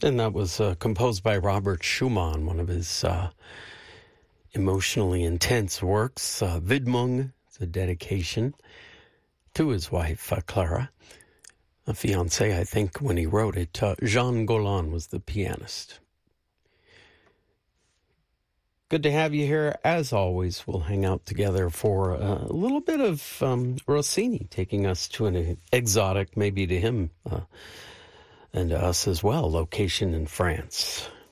And that was composed by Robert Schumann, one of his emotionally intense works. Widmung, it's a dedication to his wife, Clara, a fiancée, I think, when he wrote it. Jean Golan was the pianist. Good to have you here. As always, we'll hang out together for a little bit of Rossini, taking us to an exotic, maybe to him and us as well, location in France.